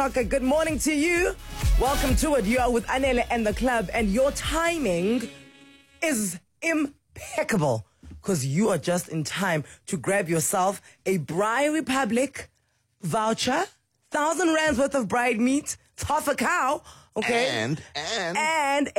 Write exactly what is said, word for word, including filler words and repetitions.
Okay, good morning to you. Welcome to it. You are with Anele and the club, and your timing is impeccable because you are just in time to grab yourself a Bride Republic voucher, thousand rands worth of bride meat, it's half a cow, okay, And, and, and